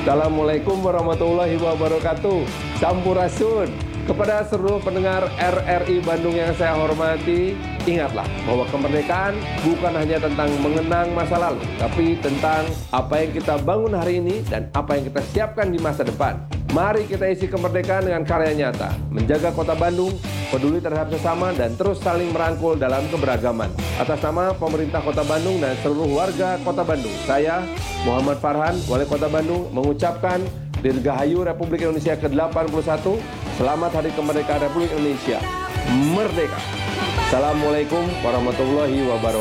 Assalamualaikum warahmatullahi wabarakatuh. Sampurasun. Kepada seluruh pendengar RRI Bandung yang saya hormati, ingatlah bahwa kemerdekaan bukan hanya tentang mengenang masa lalu, tapi tentang apa yang kita bangun hari ini dan apa yang kita siapkan di masa depan. Mari kita isi kemerdekaan dengan karya nyata, menjaga kota Bandung, peduli terhadap sesama, dan terus saling merangkul dalam keberagaman. Atas nama pemerintah Kota Bandung dan seluruh warga Kota Bandung, saya, Muhammad Farhan, Wali Kota Bandung, mengucapkan Dirgahayu Republik Indonesia ke-81, selamat Hari Kemerdekaan Republik Indonesia, Merdeka. Assalamualaikum warahmatullahi wabarakatuh.